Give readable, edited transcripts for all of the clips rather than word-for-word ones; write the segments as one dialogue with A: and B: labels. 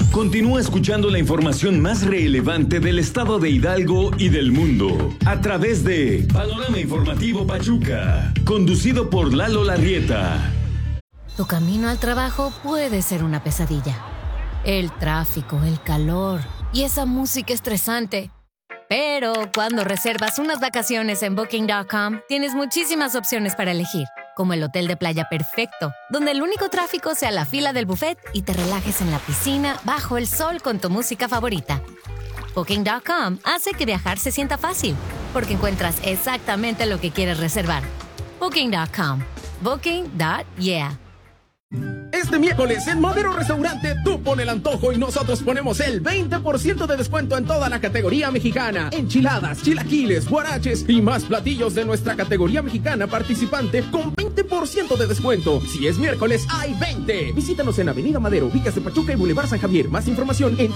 A: Continúa escuchando la información más relevante del estado de Hidalgo y del mundo a través de Panorama Informativo Pachuca, conducido por Lalo Larrieta.
B: Tu camino al trabajo puede ser una pesadilla. El tráfico, el calor y esa música estresante. Pero cuando reservas unas vacaciones en Booking.com, tienes muchísimas opciones para elegir, como el hotel de playa perfecto, donde el único tráfico sea la fila del buffet y te relajes en la piscina bajo el sol con tu música favorita. Booking.com hace que viajar se sienta fácil, porque encuentras exactamente lo que quieres reservar. Booking.com. Booking.yeah.
C: Este miércoles en Madero Restaurante, tú pon el antojo y nosotros ponemos el 20% de descuento en toda la categoría mexicana. Enchiladas, chilaquiles, guaraches y más platillos de nuestra categoría mexicana participante con 20% de descuento. Si es miércoles, hay 20. Visítanos en Avenida Madero, Villas de Pachuca y Boulevard San Javier. Más información en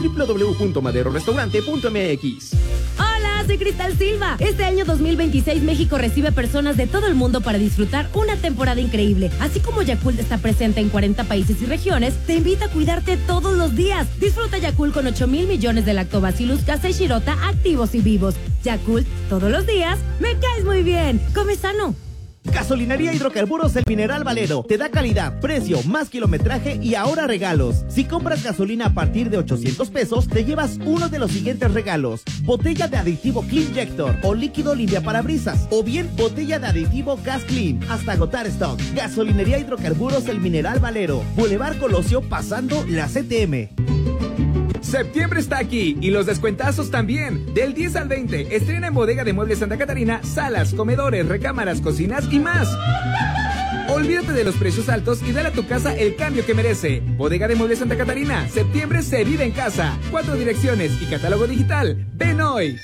C: www.maderorestaurante.mx.
D: Hola, soy Cristal Silva. Este año 2026 México recibe personas de todo el mundo para disfrutar una temporada increíble. Así como Yakult está presente en 40 países y regiones, te invita a cuidarte todos los días. Disfruta Yakult con 8,000 millones de Lactobacillus casei shirota activos y vivos. Yakult, todos los días, me caes muy bien. Come sano.
E: Gasolinería Hidrocarburos El Mineral Valero te da calidad, precio, más kilometraje y ahora regalos. Si compras gasolina a partir de 800 pesos, te llevas uno de los siguientes regalos: botella de aditivo Cleanjector o líquido limpiaparabrisas, o bien botella de aditivo Gas Clean, hasta agotar stock. Gasolinería Hidrocarburos El Mineral Valero, Boulevard Colosio pasando la CTM.
F: Septiembre está aquí y los descuentazos también. Del 10 al 20, estrena en Bodega de Muebles Santa Catarina salas, comedores, recámaras, cocinas y más. Olvídate de los precios altos y dale a tu casa el cambio que merece. Bodega de Muebles Santa Catarina, septiembre se vive en casa. 4 direcciones y catálogo digital. ¡Ven hoy!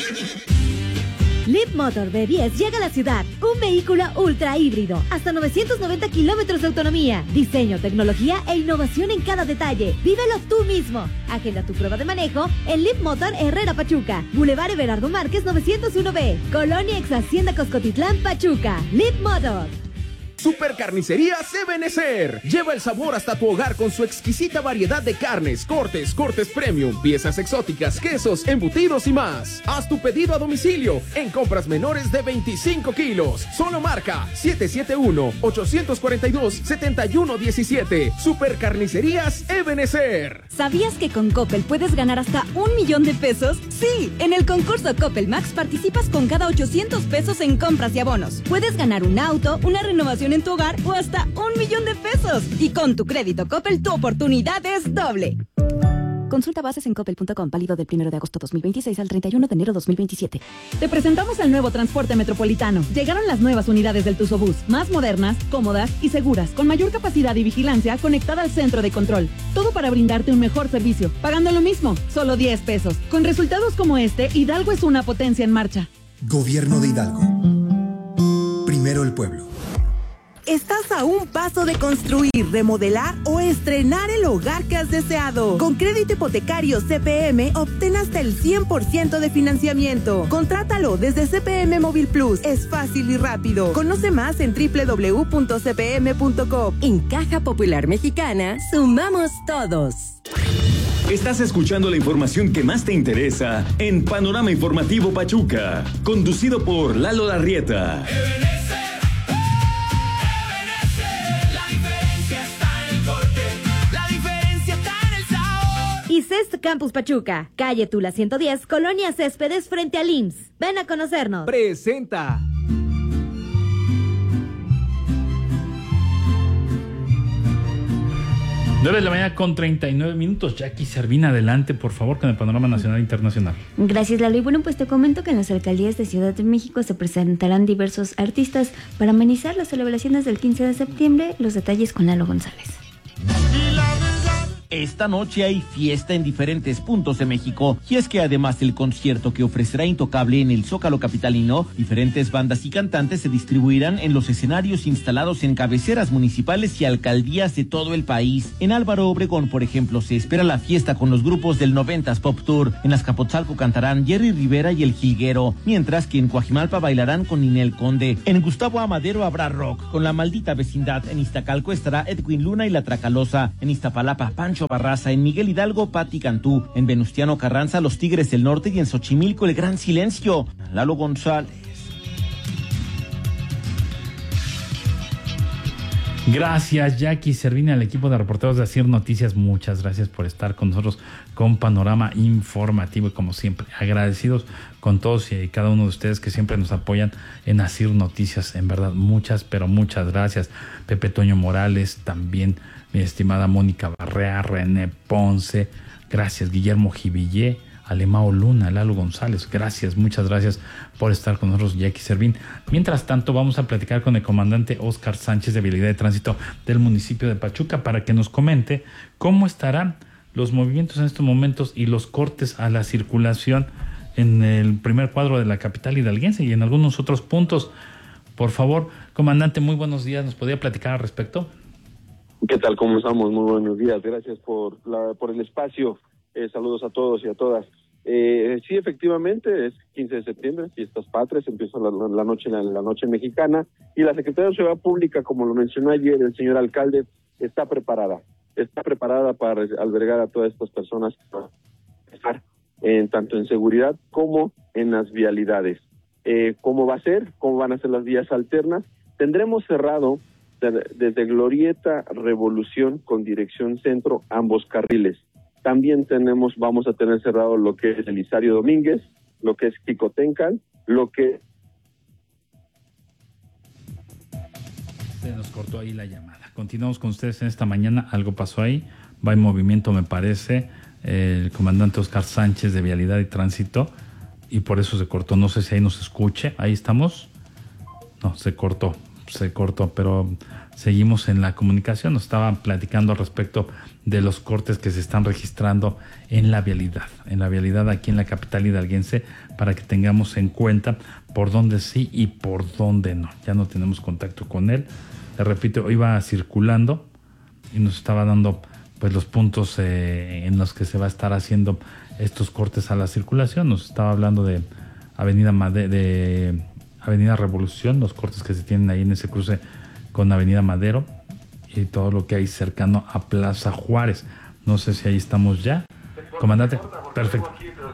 D: Leapmotor B10 llega a la ciudad. Un vehículo ultra híbrido. Hasta 990 kilómetros de autonomía. Diseño, tecnología e innovación en cada detalle. Vívelo tú mismo. Agenda tu prueba de manejo en Leapmotor Herrera Pachuca. Boulevard Everardo Márquez 901B. Colonia Ex Hacienda Coscotitlán Pachuca. Leapmotor.
C: Super Carnicerías Ebenezer. Lleva el sabor hasta tu hogar con su exquisita variedad de carnes, cortes premium, piezas exóticas, quesos, embutidos y más. Haz tu pedido a domicilio en compras menores de 25 kilos. Solo marca 771-842-7117. Super Carnicerías Ebenezer.
D: ¿Sabías que con Coppel puedes ganar hasta 1,000,000 de pesos? Sí, en el concurso Coppel Max participas con cada 800 pesos en compras y abonos. Puedes ganar un auto, una renovación en tu hogar o hasta 1,000,000 de pesos. Y con tu crédito Coppel, tu oportunidad es doble. Consulta bases en coppel.com, válido del 1 de agosto 2026 al 31 de enero 2027. Te presentamos el nuevo transporte metropolitano. Llegaron las nuevas unidades del Tuzobús, más modernas, cómodas y seguras, con mayor capacidad y vigilancia conectada al centro de control. Todo para brindarte un mejor servicio, pagando lo mismo, solo 10 pesos. Con resultados como este, Hidalgo es una potencia en marcha.
G: Gobierno de Hidalgo. Primero el pueblo.
H: Estás a un paso de construir, remodelar o estrenar el hogar que has deseado. Con crédito hipotecario CPM, obtén hasta el 100% de financiamiento. Contrátalo desde CPM Móvil Plus. Es fácil y rápido. Conoce más en www.cpm.com. En Caja Popular Mexicana, sumamos todos.
A: Estás escuchando la información que más te interesa en Panorama Informativo Pachuca, conducido por Lalo Larrieta.
D: ICEST Campus Pachuca, calle Tula 110, Colonia Céspedes, frente al IMSS. Ven a conocernos.
F: Presenta.
I: Nueve de la mañana con 39 minutos. Jackie Servina, adelante, por favor, con el panorama nacional e internacional.
J: Gracias, Lalo. Y bueno, pues te comento que en las alcaldías de Ciudad de México se presentarán diversos artistas para amenizar las celebraciones del 15 de septiembre. Los detalles con Lalo González.
K: Esta noche hay fiesta en diferentes puntos de México, y es que además del concierto que ofrecerá Intocable en el Zócalo capitalino, diferentes bandas y cantantes se distribuirán en los escenarios instalados en cabeceras municipales y alcaldías de todo el país. En Álvaro Obregón, por ejemplo, se espera la fiesta con los grupos del 90s Pop Tour. En Azcapotzalco cantarán Jerry Rivera y El Jilguero, mientras que en Coajimalpa bailarán con Ninel Conde. En Gustavo Amadero habrá rock con La Maldita Vecindad. En Iztacalco estará Edwin Luna y La Tracalosa. En Iztapalapa, Pancho Pancho Barraza. En Miguel Hidalgo, Pati Cantú. En Venustiano Carranza, los Tigres del Norte. Y en Xochimilco, el Gran Silencio, Lalo González.
I: Gracias, Jackie Servini, al equipo de reporteros de Asir Noticias. Muchas gracias por estar con nosotros con Panorama Informativo. Y como siempre, agradecidos con todos y cada uno de ustedes que siempre nos apoyan en Asir Noticias. En verdad, muchas, pero muchas gracias. Pepe Toño Morales, también mi estimada Mónica Barrea, René Ponce. Gracias, Guillermo Jivillé, Alemao Luna, Lalo González. Gracias, muchas gracias por estar con nosotros, Jackie Servín. Mientras tanto, vamos a platicar con el comandante Óscar Sánchez de Vialidad de Tránsito del municipio de Pachuca para que nos comente cómo estarán los movimientos en estos momentos y los cortes a la circulación en el primer cuadro de la capital hidalguense y en algunos otros puntos. Por favor, comandante, muy buenos días. ¿Nos podría platicar al respecto?
L: ¿Qué tal? ¿Cómo estamos? Muy buenos días. Gracias por el espacio. Saludos a todos y a todas. Sí, efectivamente, es 15 de septiembre, Fiestas Patrias, empieza la noche mexicana, y la Secretaría de Seguridad Pública, como lo mencionó ayer el señor alcalde, está preparada para albergar a todas estas personas, tanto en seguridad como en las vialidades. ¿Cómo va a ser? ¿Cómo van a ser las vías alternas? Tendremos cerrado desde Glorieta Revolución con dirección centro ambos carriles. También vamos a tener cerrado lo que es Elisario Domínguez, lo que es Xicotencal, lo que...
I: Se nos cortó ahí la llamada. Continuamos con ustedes en esta mañana. Algo pasó ahí. Va en movimiento, me parece, el comandante Óscar Sánchez de Vialidad y Tránsito, y por eso se cortó. No sé si ahí nos escuche. ¿Ahí estamos? No, se cortó, pero seguimos en la comunicación. Nos estaban platicando al respecto de los cortes que se están registrando en la vialidad aquí en la capital hidalguense, para que tengamos en cuenta por dónde sí y por dónde no. Ya no tenemos contacto con él. Le repito, iba circulando y nos estaba dando pues los puntos en los que se va a estar haciendo estos cortes a la circulación. Nos estaba hablando de Avenida Revolución, los cortes que se tienen ahí en ese cruce con Avenida Madero y todo lo que hay cercano a Plaza Juárez. No sé si ahí estamos ya. Comandante, perfecto.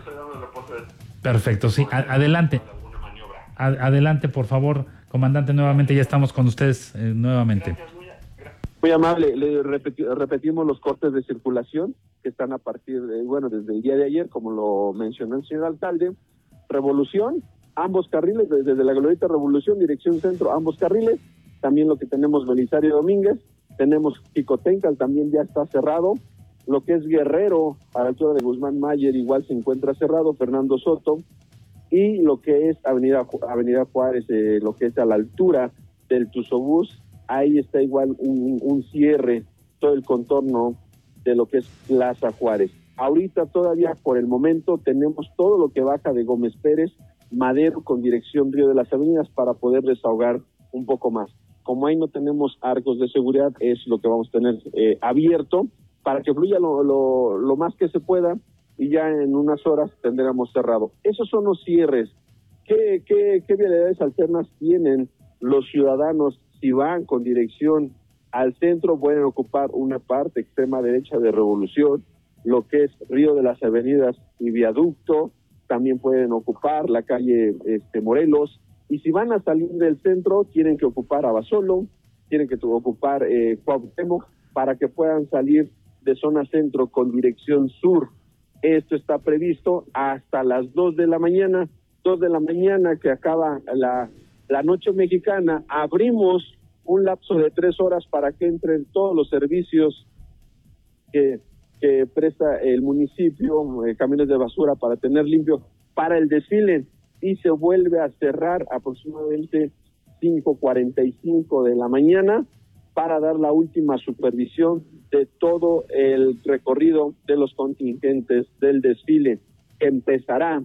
I: Perfecto, sí, adelante. Adelante, por favor, comandante, nuevamente ya estamos con ustedes nuevamente.
L: Muy amable, repetimos los cortes de circulación que están a partir desde el día de ayer, como lo mencionó el señor alcalde. Revolución, ambos carriles, desde la Glorieta Revolución, dirección centro, ambos carriles. También lo que tenemos Belisario Domínguez, tenemos Xicotencal, también ya está cerrado. Lo que es Guerrero, a la altura de Guzmán Mayer, igual se encuentra cerrado, Fernando Soto. Y lo que es Avenida Juárez, lo que es a la altura del Tuzobús, ahí está igual un cierre, todo el contorno de lo que es Plaza Juárez. Ahorita todavía, por el momento, tenemos todo lo que baja de Gómez Pérez, Madero con dirección Río de las Avenidas, para poder desahogar un poco más. Como ahí no tenemos arcos de seguridad, es lo que vamos a tener abierto para que fluya lo más que se pueda, y ya en unas horas tendremos cerrado. Esos son los cierres. ¿Qué vialidades alternas tienen los ciudadanos? Si van con dirección al centro, pueden ocupar una parte extrema derecha de Revolución, lo que es Río de las Avenidas y Viaducto. También pueden ocupar la calle Morelos, y si van a salir del centro, tienen que ocupar Abasolo, tienen que ocupar Cuauhtémoc, para que puedan salir de zona centro con dirección sur. Esto está previsto hasta las 2 de la mañana, que acaba la noche mexicana. Abrimos un lapso de 3 horas para que entren todos los servicios que presta el municipio, camiones de basura para tener limpio para el desfile, y se vuelve a cerrar aproximadamente 5:45 de la mañana para dar la última supervisión de todo el recorrido de los contingentes del desfile, que empezará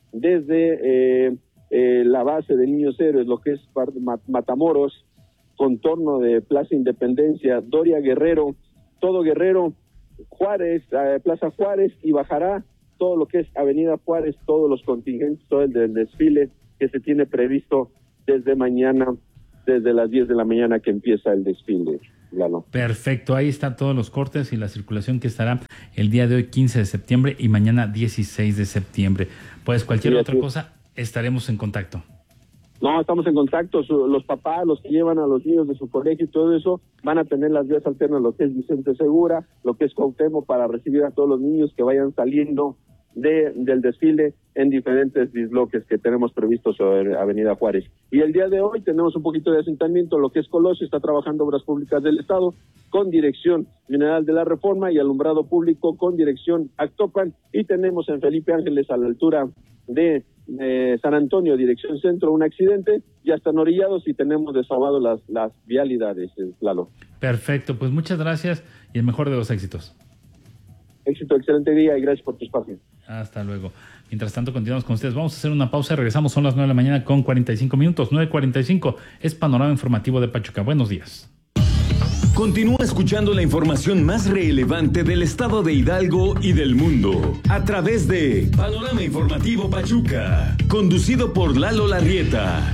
L: desde la base de Niños Héroes, lo que es Matamoros, contorno de Plaza Independencia, Doria Guerrero, todo Guerrero, Juárez, Plaza Juárez, y bajará todo lo que es Avenida Juárez, todos los contingentes, todo el del desfile que se tiene previsto desde mañana, desde las 10 de la mañana que empieza el desfile. Lalo.
I: Perfecto, ahí están todos los cortes y la circulación que estará el día de hoy 15 de septiembre y mañana 16 de septiembre. Pues cualquier otra cosa, estaremos en contacto.
L: No, estamos en contacto. Los papás, los que llevan a los niños de su colegio y todo eso, van a tener las vías alternas, lo que es Vicente Segura, lo que es Cuauhtémoc, para recibir a todos los niños que vayan saliendo del desfile en diferentes disloques que tenemos previstos sobre Avenida Juárez. Y el día de hoy tenemos un poquito de asentamiento, lo que es Colosio, está trabajando Obras Públicas del Estado con dirección General de la Reforma y Alumbrado Público con dirección Actopan, y tenemos en Felipe Ángeles, a la altura de San Antonio, dirección centro, un accidente, ya están orillados y tenemos desahogado las vialidades, Lalo.
I: Perfecto, pues muchas gracias y el mejor de los éxitos.
L: Éxito, excelente día y gracias por tu espacio.
I: Hasta luego. Mientras tanto, continuamos con ustedes. Vamos a hacer una pausa y regresamos. Son las 9 de la mañana con 45 minutos. 9:45 es Panorama Informativo de Pachuca. Buenos días.
A: Continúa escuchando la información más relevante del estado de Hidalgo y del mundo a través de Panorama Informativo Pachuca, conducido por Lalo Larrieta.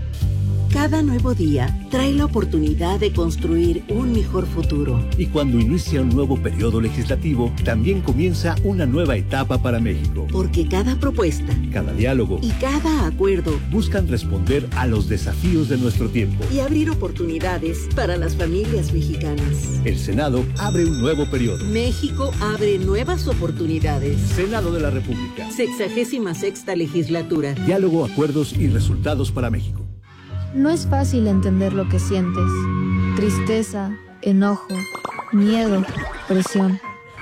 M: Cada nuevo día trae la oportunidad de construir un mejor futuro.
N: Y cuando inicia un nuevo periodo legislativo, también comienza una nueva etapa para México.
M: Porque cada propuesta,
N: cada diálogo
M: y cada acuerdo
N: buscan responder a los desafíos de nuestro tiempo
M: y abrir oportunidades para las familias mexicanas.
N: El Senado abre un nuevo periodo.
M: México abre nuevas oportunidades.
N: Senado de la República.
M: 66ª legislatura.
N: Diálogo, acuerdos y resultados para México.
O: No es fácil entender lo que sientes. Tristeza, enojo, miedo, presión.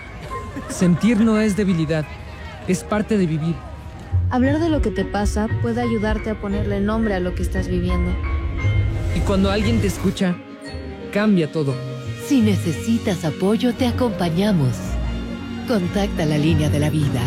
P: Sentir no es debilidad, es parte de vivir.
O: Hablar de lo que te pasa puede ayudarte a ponerle nombre a lo que estás viviendo.
P: Y cuando alguien te escucha, cambia todo.
Q: Si necesitas apoyo, te acompañamos. Contacta la línea de la vida.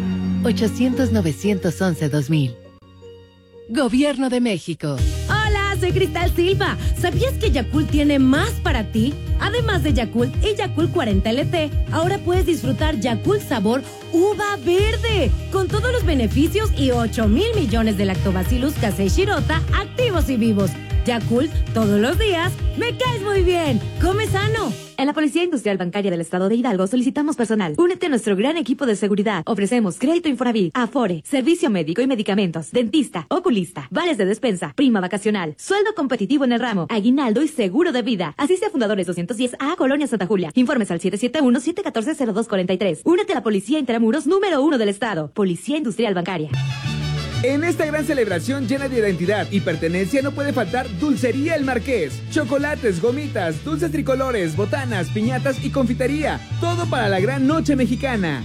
Q: 800-911-2000. Gobierno de México.
R: Hola, soy Cristal Silva. ¿Sabías que Yakult tiene más para ti? Además de Yakult y Yakult 40 LT, ahora puedes disfrutar Yakult sabor uva verde, con todos los beneficios y 8,000 millones de Lactobacillus casei shirota activos y vivos. Yakult, todos los días, me caes muy bien. Come sano.
S: En la Policía Industrial Bancaria del Estado de Hidalgo solicitamos personal. Únete a nuestro gran equipo de seguridad. Ofrecemos crédito Infonavit, Afore, servicio médico y medicamentos, dentista, oculista, vales de despensa, prima vacacional, sueldo competitivo en el ramo, aguinaldo y seguro de vida. Asiste a Fundadores 210A, Colonia Santa Julia. Informes al 771-714-0243. Únete a la Policía Intramuros número 1 del Estado. Policía Industrial Bancaria.
F: En esta gran celebración llena de identidad y pertenencia no puede faltar Dulcería El Marqués. Chocolates, gomitas, dulces tricolores, botanas, piñatas y confitería. Todo para la gran noche mexicana.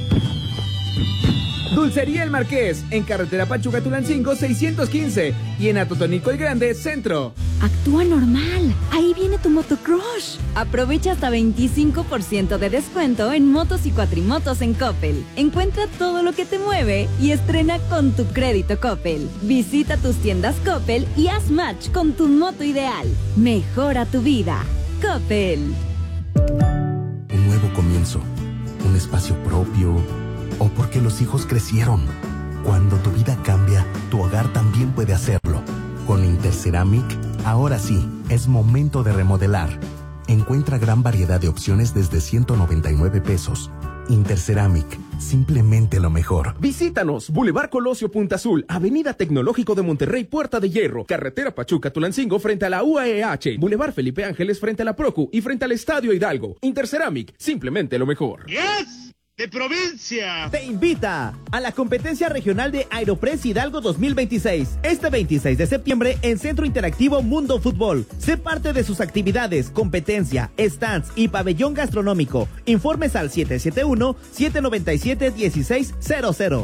F: Dulcería El Marqués, en carretera Pachuca-Tulancingo 615 y en Atotonilco el Grande, Centro.
D: Actúa normal. Ahí viene tu motocrush. Aprovecha hasta 25% de descuento en motos y cuatrimotos en Coppel. Encuentra todo lo que te mueve y estrena con tu crédito Coppel. Visita tus tiendas Coppel y haz match con tu moto ideal. Mejora tu vida. Coppel.
T: Un nuevo comienzo. Un espacio propio. O porque los hijos crecieron. Cuando tu vida cambia, tu hogar también puede hacerlo. Con Interceramic, ahora sí, es momento de remodelar. Encuentra gran variedad de opciones desde 199 pesos. Interceramic, simplemente lo mejor.
C: Visítanos, Boulevard Colosio Punta Azul, Avenida Tecnológico de Monterrey, Puerta de Hierro, Carretera Pachuca-Tulancingo frente a la UAEH, Boulevard Felipe Ángeles frente a la Procu y frente al Estadio Hidalgo. Interceramic, simplemente lo mejor.
E: ¡Yes! ¡De provincia! Te invita a la competencia regional de Aeropress Hidalgo 2026. Este 26 de septiembre en Centro Interactivo Mundo Fútbol. Sé parte de sus actividades, competencia, stands y pabellón gastronómico. Informes al 771-797-1600.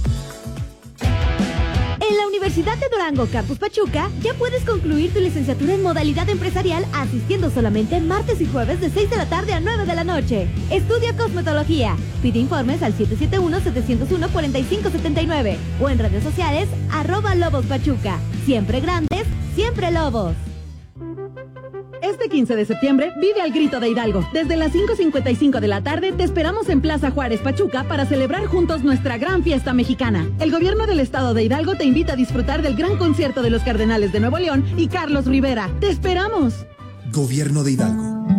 R: En la Universidad de Durango, Campus Pachuca, ya puedes concluir tu licenciatura en modalidad empresarial asistiendo solamente martes y jueves de 6 de la tarde a 9 de la noche. Estudia cosmetología. Pide informes al 771-701-4579 o en redes sociales @LobosPachuca. Siempre grandes, siempre lobos.
U: Este 15 de septiembre vive al grito de Hidalgo. Desde las 5:55 de la tarde te esperamos en Plaza Juárez, Pachuca, para celebrar juntos nuestra gran fiesta mexicana. El gobierno del estado de Hidalgo te invita a disfrutar del gran concierto de los Cardenales de Nuevo León y Carlos Rivera. ¡Te esperamos!
G: Gobierno de Hidalgo.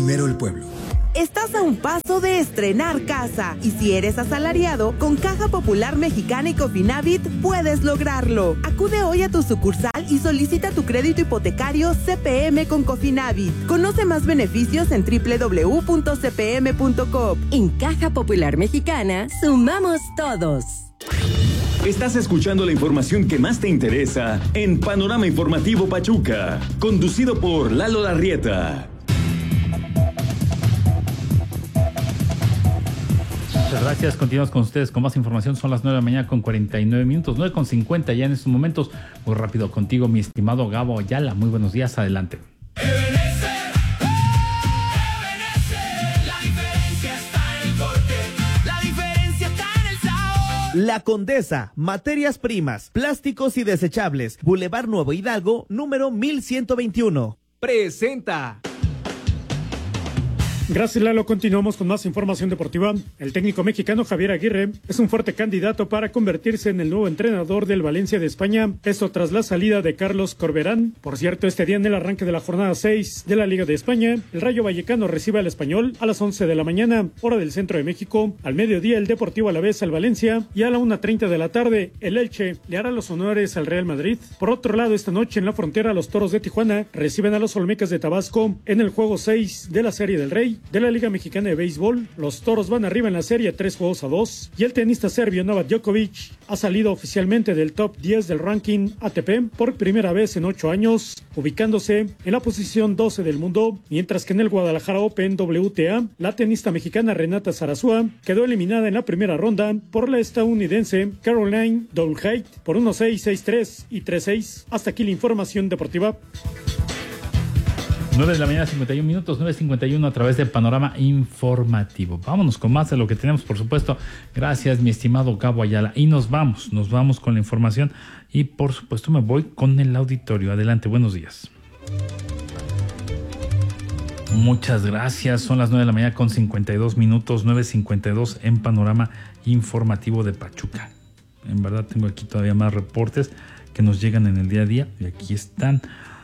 G: Primero el pueblo.
H: Estás a un paso de estrenar casa y si eres asalariado, con Caja Popular Mexicana y Cofinavit puedes lograrlo. Acude hoy a tu sucursal y solicita tu crédito hipotecario CPM con Cofinavit. Conoce más beneficios en www.cpm.com.
B: En Caja Popular Mexicana, sumamos todos.
A: Estás escuchando la información que más te interesa en Panorama Informativo Pachuca, conducido por Lalo Larrieta.
I: Muchas gracias, continuamos con ustedes con más información. Son las 9 de la mañana con 49 minutos, 9:50 ya en estos momentos. Muy rápido contigo, mi estimado Gabo Ayala. Muy buenos días, adelante.
E: La Condesa, materias primas, plásticos y desechables, Boulevard Nuevo Hidalgo, número 1121.
F: Presenta.
V: Gracias, Lalo. Continuamos con más información deportiva. El técnico mexicano Javier Aguirre es un fuerte candidato para convertirse en el nuevo entrenador del Valencia de España. Esto tras la salida de Carlos Corberán. Por cierto, este día en el arranque de la jornada 6 de la Liga de España, el Rayo Vallecano recibe al Español a las 11 de la mañana, hora del centro de México. Al mediodía, el Deportivo Alavés al Valencia y a la 1:30 de la tarde, el Elche le hará los honores al Real Madrid. Por otro lado, esta noche en la frontera, los Toros de Tijuana reciben a los Olmecas de Tabasco en el juego 6 de la Serie del Rey de la Liga Mexicana de Béisbol. Los Toros van arriba en la serie 3-2 y el tenista serbio Novak Djokovic ha salido oficialmente del top 10 del ranking ATP por primera vez en 8 años, ubicándose en la posición 12 del mundo, mientras que en el Guadalajara Open WTA, la tenista mexicana Renata Zarazúa quedó eliminada en la primera ronda por la estadounidense Caroline Dolhait por 1-6, 6-3 y 3-6. Hasta aquí la información deportiva.
I: 9 de la mañana, 51 minutos, 9:51 a través de Panorama Informativo. Vámonos con más de lo que tenemos, por supuesto. Gracias, mi estimado Gabo Ayala. Y nos vamos con la información y, por supuesto, me voy con el auditorio. Adelante, buenos días. Muchas gracias. Son las 9 de la mañana con 52 minutos, 9:52 en Panorama Informativo de Pachuca. En verdad tengo aquí todavía más reportes que nos llegan en el día a día y aquí están.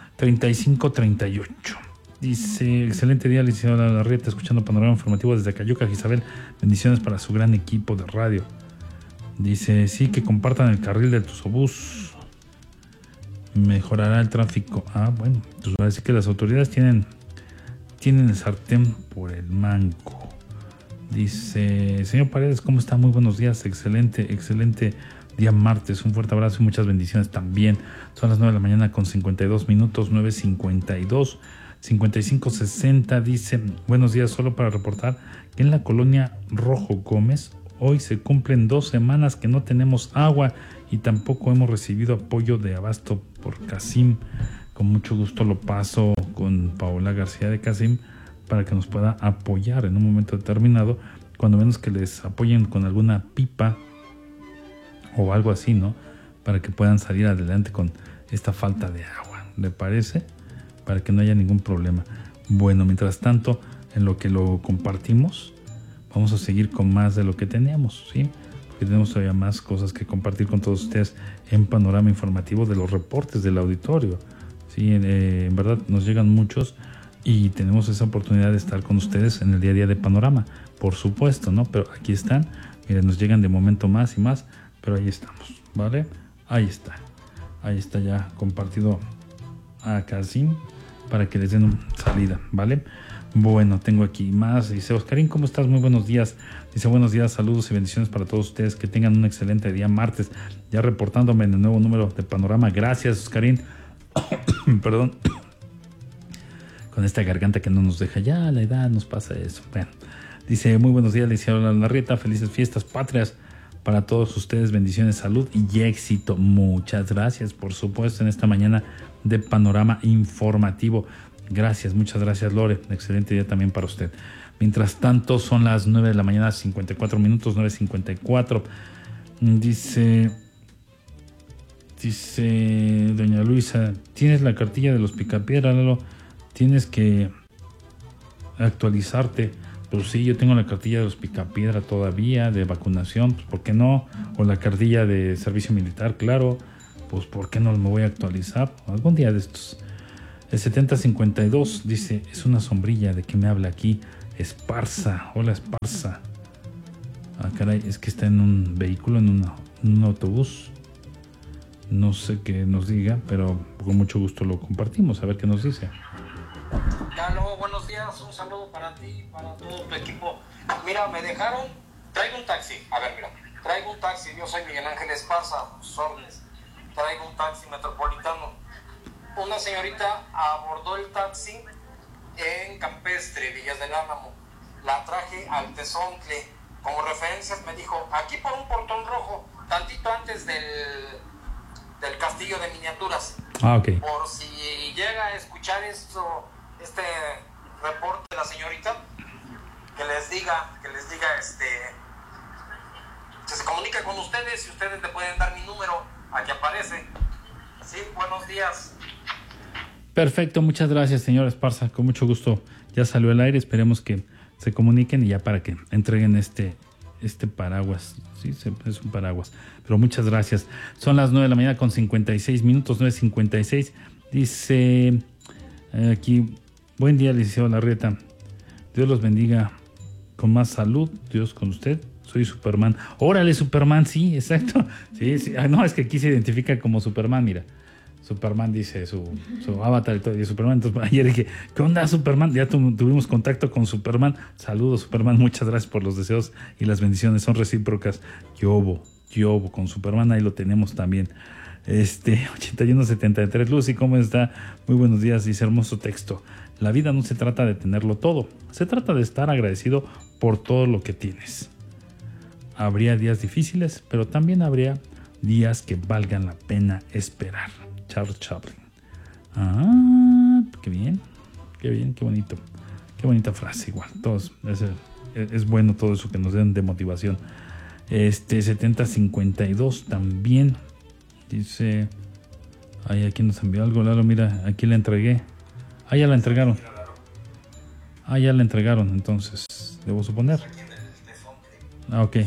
I: 3538. Dice, excelente día, licenciado Larrieta, escuchando Panorama Informativo desde Cayuca, Isabel. Bendiciones para su gran equipo de radio. Dice, sí, que compartan el carril del Tuzobús. Mejorará el tráfico. Ah, bueno, pues va a decir que las autoridades tienen el sartén por el mango. Dice, señor Paredes, ¿cómo está? Muy buenos días, excelente día martes, un fuerte abrazo y muchas bendiciones también. Son las 9 de la mañana con 52 minutos, 9:52, 5560. Dice, buenos días, solo para reportar que en la colonia Rojo Gómez hoy se cumplen 2 semanas que no tenemos agua y tampoco hemos recibido apoyo de abasto por Casim. Con mucho gusto lo paso con Paola García de Casim para que nos pueda apoyar en un momento determinado, cuando menos que les apoyen con alguna pipa o algo así, ¿no? Para que puedan salir adelante con esta falta de agua, ¿le parece? Para que no haya ningún problema. Bueno, mientras tanto, en lo que lo compartimos, vamos a seguir con más de lo que teníamos, ¿sí? Porque tenemos todavía más cosas que compartir con todos ustedes en Panorama Informativo de los reportes del auditorio, ¿sí? En verdad nos llegan muchos y tenemos esa oportunidad de estar con ustedes en el día a día de Panorama, por supuesto, ¿no? Pero aquí están, miren, nos llegan de momento más y más, pero ahí estamos, ¿vale? Ahí está ya compartido a Casim para que les den salida, ¿vale? Bueno, tengo aquí más. Dice, Oscarín, ¿cómo estás? Muy buenos días. Dice, buenos días, saludos y bendiciones para todos ustedes, que tengan un excelente día martes, ya reportándome en el nuevo número de Panorama. Gracias, Oscarín. Perdón, con esta garganta que no nos deja, ya la edad nos pasa eso. Bueno, dice, muy buenos días, licenciado Larrieta, felices fiestas patrias para todos ustedes, bendiciones, salud y éxito. Muchas gracias, por supuesto, en esta mañana de Panorama Informativo. Gracias, muchas gracias, Lore. Excelente día también para usted. Mientras tanto, son las 9 de la mañana, 54 minutos, 9:54. Dice doña Luisa, ¿tienes la cartilla de los Picapiedra, Lalo? Tienes que actualizarte. Pues sí, yo tengo la cartilla de los Picapiedra todavía, de vacunación, pues ¿por qué no? O la cartilla de servicio militar, claro, pues ¿por qué no me voy a actualizar? Algún día de estos. El 7052 dice, es una sombrilla, ¿de qué me habla aquí? Esparza, hola Esparza. Ah, caray, es que está en un vehículo, en un autobús. No sé qué nos diga, pero con mucho gusto lo compartimos, a ver qué nos dice.
J: Lalo, buenos días, un saludo para ti, para todo tu equipo. Mira, me dejaron, traigo un taxi, a ver, mira, traigo un taxi, yo soy Miguel Ángel Esparza, Sornes, traigo un taxi metropolitano. Una señorita abordó el taxi en Campestre, Villas del Álamo, la traje al Tezontle, como referencias me dijo, aquí por un portón rojo, tantito antes del castillo de miniaturas.
I: Ah, ok.
J: Por si llega a escuchar esto, este reporte de la señorita, que les diga que se comunique con ustedes y ustedes le pueden dar mi número, aquí aparece. Sí, buenos días.
I: Perfecto, muchas gracias, señor Esparza, con mucho gusto. Ya salió al aire, esperemos que se comuniquen y ya para que entreguen este paraguas. Sí, es un paraguas. Pero muchas gracias. Son las 9 de la mañana con 56 minutos, 9:56. Dice aquí, buen día, licenciado Larrieta. Dios los bendiga con más salud. Dios con usted. Soy Superman. Órale, Superman, sí, exacto. Sí, sí. No, es que aquí se identifica como Superman, mira. Superman dice su avatar y todo, y Superman. Entonces ayer dije, ¿qué onda, Superman? Ya tuvimos contacto con Superman. Saludos, Superman, muchas gracias por los deseos y las bendiciones, son recíprocas. Yobo, con Superman, ahí lo tenemos también. 8173, Lucy, ¿cómo está? Muy buenos días, dice hermoso texto. La vida no se trata de tenerlo todo, se trata de estar agradecido por todo lo que tienes. Habría días difíciles, pero también habría días que valgan la pena esperar. Charles Chaplin. Ah, qué bien, qué bonito. Qué bonita frase, igual. Todos, es bueno todo eso que nos den de motivación. 7052 también. Dice, ay, aquí nos envió algo, Lalo, mira, aquí le entregué. Ah, ya la entregaron. Entonces, debo suponer. Ah, ok.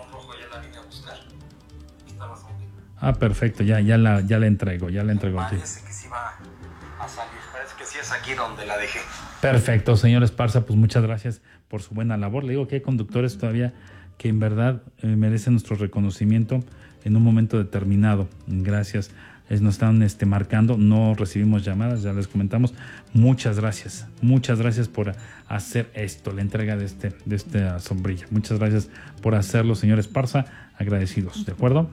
I: Ah, perfecto, ya la entrego.
J: Parece que sí va a salir, parece que sí es aquí donde la dejé.
I: Perfecto, señor Esparza, pues muchas gracias por su buena labor. Le digo que hay conductores todavía que en verdad merecen nuestro reconocimiento en un momento determinado. Gracias. Nos están marcando, no recibimos llamadas, ya les comentamos. Muchas gracias por hacer esto, la entrega de esta sombrilla. Muchas gracias por hacerlo, señor Esparza, agradecidos, ¿de acuerdo?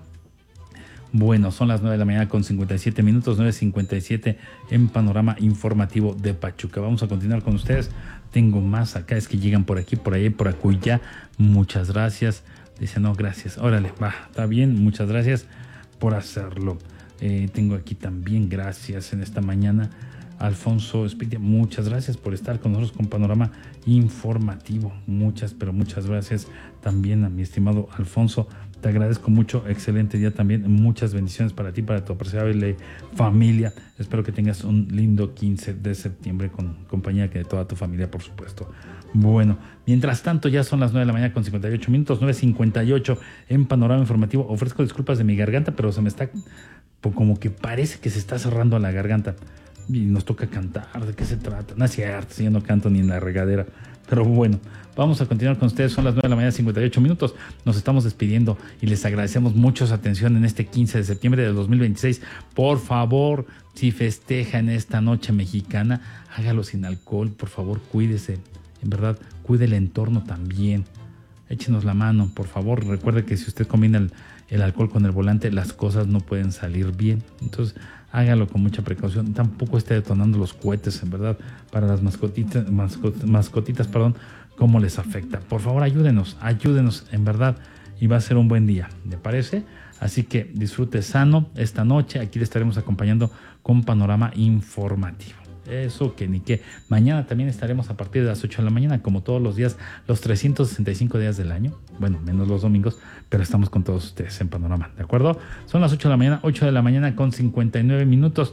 I: Bueno, son las 9 de la mañana con 57 minutos, 9:57 en Panorama Informativo de Pachuca. Vamos a continuar con ustedes. Tengo más acá, es que llegan por aquí, por ahí, por acullá. Muchas gracias. Dice, no, gracias. Órale, va, está bien, muchas gracias por hacerlo. Tengo aquí también, gracias en esta mañana, Alfonso Espitia, muchas gracias por estar con nosotros con Panorama Informativo. Muchas gracias también a mi estimado Alfonso. Te agradezco mucho, excelente día también, muchas bendiciones para ti, para tu apreciable familia. Espero que tengas un lindo 15 de septiembre con compañía de toda tu familia, por supuesto. Bueno, mientras tanto ya son las 9 de la mañana con 58 minutos, 9:58 en Panorama Informativo. Ofrezco disculpas de mi garganta, pero se me está, como que parece que se está cerrando la garganta. Y nos toca cantar, ¿de qué se trata? No es cierto, yo no canto ni en la regadera. Pero bueno, vamos a continuar con ustedes. Son las 9 de la mañana, 58 minutos. Nos estamos despidiendo y les agradecemos mucho su atención en este 15 de septiembre de 2026. Por favor, si festeja en esta noche mexicana, hágalo sin alcohol. Por favor, cuídese. En verdad, cuide el entorno también. Échenos la mano, por favor. Recuerde que si usted combina el alcohol con el volante, las cosas no pueden salir bien. Entonces, hágalo con mucha precaución. Tampoco esté detonando los cohetes, en verdad, para las mascotitas, cómo les afecta. Por favor, ayúdenos, en verdad, y va a ser un buen día, ¿le parece? Así que disfrute sano esta noche. Aquí le estaremos acompañando con Panorama Informativo. Eso que ni qué. Mañana también estaremos a partir de las 8 de la mañana, como todos los días, los 365 días del año. Bueno, menos los domingos, pero estamos con todos ustedes en Panorama, ¿de acuerdo? Son las 8 de la mañana con 59 minutos,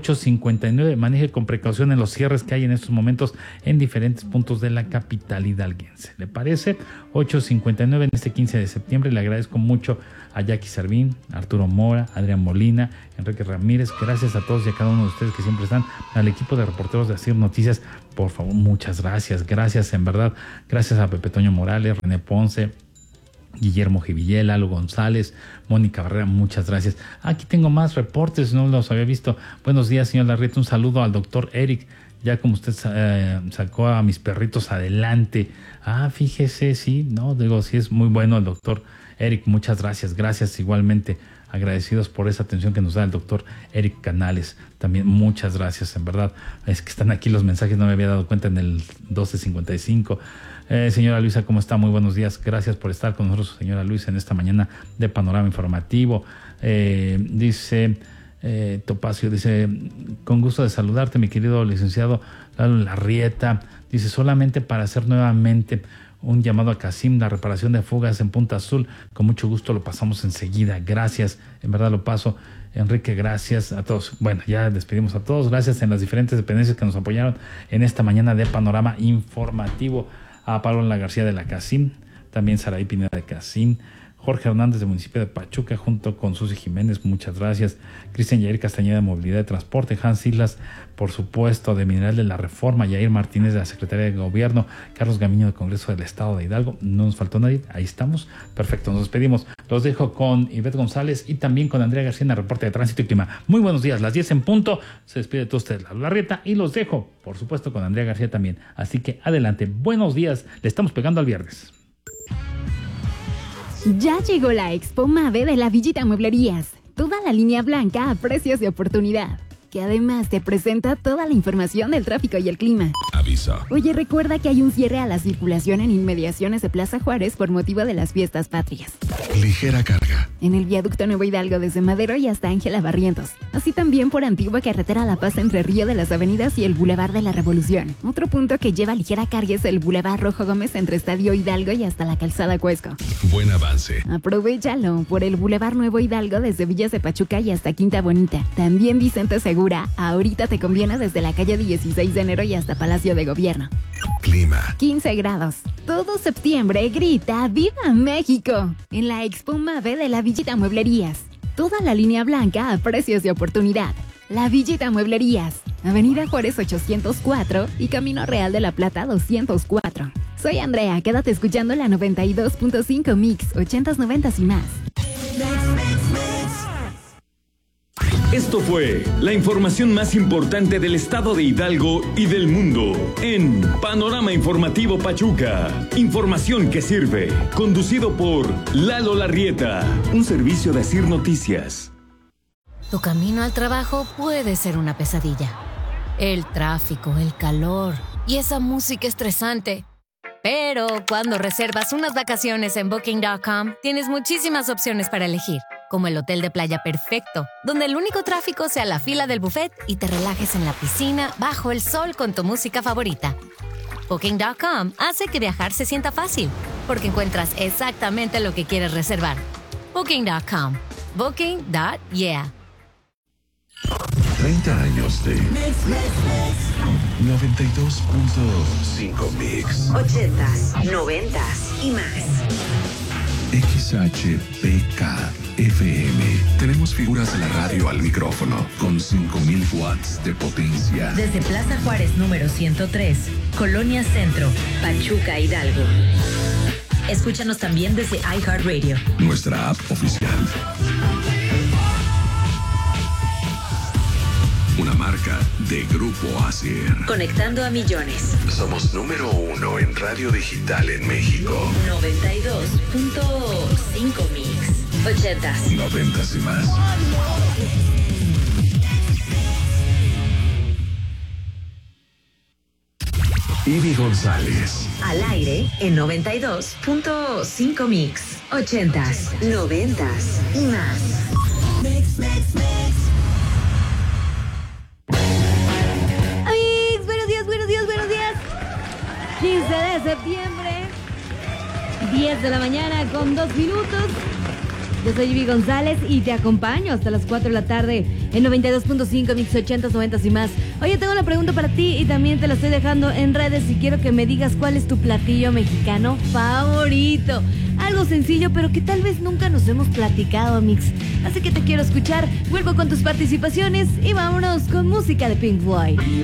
I: 8:59. Maneje con precaución en los cierres que hay en estos momentos en diferentes puntos de la capital hidalguense. ¿Le parece? 8:59 en este 15 de septiembre. Le agradezco mucho a Jackie Servín, Arturo Mora, Adrián Molina, Enrique Ramírez. Gracias a todos y a cada uno de ustedes que siempre están, al equipo de de reporteros de Asir Noticias, por favor, muchas gracias. Gracias, en verdad. Gracias a Pepe Toño Morales, René Ponce, Guillermo Jivillela, Lalo González, Mónica Barrera, muchas gracias. Aquí tengo más reportes, no los había visto. Buenos días, señor Larrieta. Un saludo al doctor Eric. Ya como usted sacó a mis perritos adelante. Fíjese, sí, no, digo, sí es muy bueno el doctor Eric. Muchas gracias. Gracias igualmente. Agradecidos por esa atención que nos da el doctor Eric Canales. También muchas gracias, en verdad. Es que están aquí los mensajes, no me había dado cuenta en el 1255. Señora Luisa, ¿cómo está? Muy buenos días. Gracias por estar con nosotros, señora Luisa, en esta mañana de Panorama Informativo. Dice Topacio, dice, con gusto de saludarte, mi querido licenciado Lalo Larrieta. Dice, solamente para hacer nuevamente un llamado a Casim, la reparación de fugas en Punta Azul. Con mucho gusto lo pasamos enseguida. Gracias, en verdad lo paso. Enrique, gracias a todos. Bueno, ya despedimos a todos. Gracias en las diferentes dependencias que nos apoyaron en esta mañana de Panorama Informativo. A Pablo García de la Casim, también Saraí Pineda de Casim, Jorge Hernández del municipio de Pachuca junto con Susi Jiménez, muchas gracias. Cristian Yair Castañeda de Movilidad y Transporte, Hans Islas, por supuesto, de Mineral de la Reforma, Yair Martínez de la Secretaría de Gobierno, Carlos Gamiño del Congreso del Estado de Hidalgo. No nos faltó nadie, ahí estamos. Perfecto, nos despedimos. Los dejo con Ivette González y también con Andrea García en el reporte de Tránsito y Clima. Muy buenos días, las 10 en punto. Se despide de todos ustedes Lalo Larrieta y los dejo, por supuesto, con Andrea García también. Así que adelante, buenos días, le estamos pegando al viernes.
D: Ya llegó la Expo Mave de la Villita Mueblerías. Toda la línea blanca a precios de oportunidad, que además te presenta toda la información del tráfico y el clima.
K: Aviso.
D: Oye, recuerda que hay un cierre a la circulación en inmediaciones de Plaza Juárez por motivo de las fiestas patrias.
K: Ligera carga.
D: En el viaducto Nuevo Hidalgo desde Madero y hasta Ángela Barrientos. Así también por Antigua Carretera La Paz entre Río de las Avenidas y el Boulevard de la Revolución. Otro punto que lleva ligera carga es el Boulevard Rojo Gómez entre Estadio Hidalgo y hasta la Calzada Cuesco.
K: Buen avance.
D: Aprovéchalo por el Boulevard Nuevo Hidalgo desde Villas de Pachuca y hasta Quinta Bonita. También Vicente Segura, ahorita te conviene desde la calle 16 de enero y hasta Palacio de Gobierno.
K: Clima.
D: 15 grados. Todo septiembre grita ¡Viva México! En la Expo Mave de la Villita Mueblerías. Toda la línea blanca a precios de oportunidad. La Villita Mueblerías. Avenida Juárez 804 y Camino Real de la Plata 204. Soy Andrea, quédate escuchando la 92.5 Mix, 80s, 90s y más.
A: Esto fue la información más importante del estado de Hidalgo y del mundo en Panorama Informativo Pachuca. Información que sirve. Conducido por Lalo Larrieta, un servicio de Asir Noticias.
L: Tu camino al trabajo puede ser una pesadilla. El tráfico, el calor y esa música estresante. Pero cuando reservas unas vacaciones en Booking.com, tienes muchísimas opciones para elegir. Como el hotel de playa perfecto, donde el único tráfico sea la fila del buffet y te relajes en la piscina bajo el sol con tu música favorita. Booking.com hace que viajar se sienta fácil, porque encuentras exactamente lo que quieres reservar. Booking.com. Booking.yeah.
K: 30 años de 92.5 Mix.
H: 80s, 90s y más.
K: XHPK FM. Tenemos figuras de la radio al micrófono con 5,000 watts de potencia.
W: Desde Plaza Juárez número 103, Colonia Centro, Pachuca, Hidalgo. Escúchanos también desde iHeartRadio.
K: Nuestra app oficial. Una marca de Grupo Asir.
W: Conectando a millones.
K: Somos número 1 en radio digital en México.
W: 92.5 Mix. 80s.
K: 90s y más. Ivy González.
W: Al aire en 92.5 Mix. 80s, 90s y más. Mix, mix, mix.
R: Buenos días. 15 de septiembre, 10 de la mañana con 2 minutos. Yo soy Ivy González y te acompaño hasta las 4 de la tarde en 92.5 Mix 80s, 90s y más. Oye, tengo una pregunta para ti y también te la estoy dejando en redes y quiero que me digas cuál es tu platillo mexicano favorito. Algo sencillo, pero que tal vez nunca nos hemos platicado, Mix. Así que te quiero escuchar. Vuelvo con tus participaciones y vámonos con música de Pink Floyd.